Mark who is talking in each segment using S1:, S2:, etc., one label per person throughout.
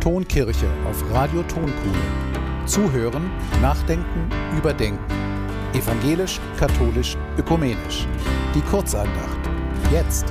S1: Tonkirche auf Radio Tonkuhle. Zuhören, nachdenken, überdenken. Evangelisch, katholisch, ökumenisch. Die Kurzandacht. Jetzt.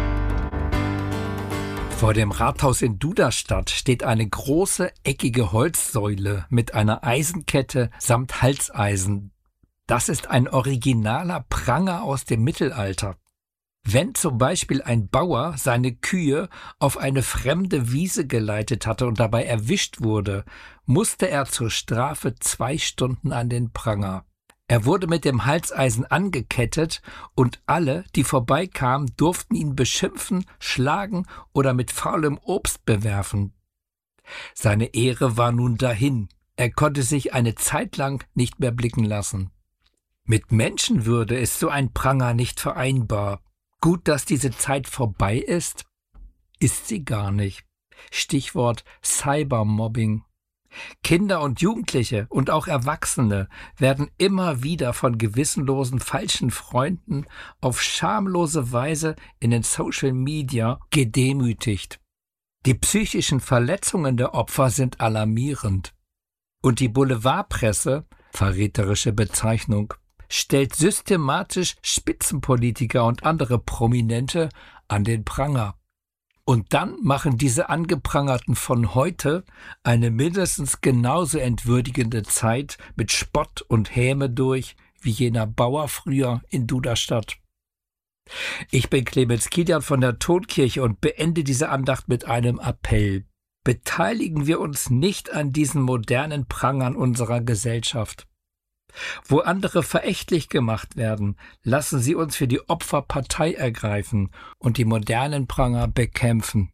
S2: Vor dem Rathaus in Duderstadt steht eine große, eckige Holzsäule mit einer Eisenkette samt Halseisen. Das ist ein originaler Pranger aus dem Mittelalter. Wenn zum Beispiel ein Bauer seine Kühe auf eine fremde Wiese geleitet hatte und dabei erwischt wurde, musste er zur Strafe 2 Stunden an den Pranger. Er wurde mit dem Halseisen angekettet und alle, die vorbeikamen, durften ihn beschimpfen, schlagen oder mit faulem Obst bewerfen. Seine Ehre war nun dahin. Er konnte sich eine Zeit lang nicht mehr blicken lassen. Mit Menschenwürde ist so ein Pranger nicht vereinbar. Gut, dass diese Zeit vorbei ist? Ist sie gar nicht. Stichwort Cybermobbing. Kinder und Jugendliche und auch Erwachsene werden immer wieder von gewissenlosen falschen Freunden auf schamlose Weise in den Social Media gedemütigt. Die psychischen Verletzungen der Opfer sind alarmierend. Und die Boulevardpresse, verräterische Bezeichnung, stellt systematisch Spitzenpolitiker und andere Prominente an den Pranger. Und dann machen diese Angeprangerten von heute eine mindestens genauso entwürdigende Zeit mit Spott und Häme durch wie jener Bauer früher in Duderstadt. Ich bin Clemens Kilian von der Tonkirche und beende diese Andacht mit einem Appell. Beteiligen wir uns nicht an diesen modernen Prangern unserer Gesellschaft. Wo andere verächtlich gemacht werden, lassen Sie uns für die Opfer Partei ergreifen und die modernen Pranger bekämpfen.